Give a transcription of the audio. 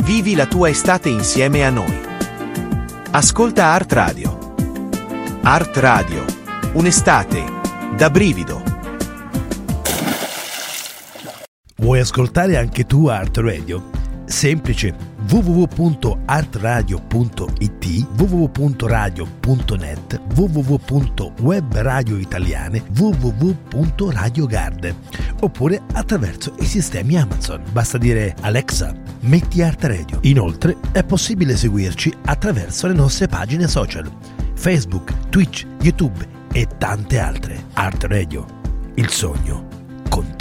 Vivi la tua estate insieme a noi. Ascolta Art Radio. Art Radio, un'estate da brivido. Vuoi ascoltare anche tu Art Radio? Semplice, www.artradio.it, www.radio.net, www.webradioitaliane, www.Radio Garden, oppure attraverso i sistemi Amazon. Basta dire Alexa, metti Art Radio. Inoltre è possibile seguirci attraverso le nostre pagine social, Facebook, Twitch, YouTube e tante altre. Art Radio, il sogno continua.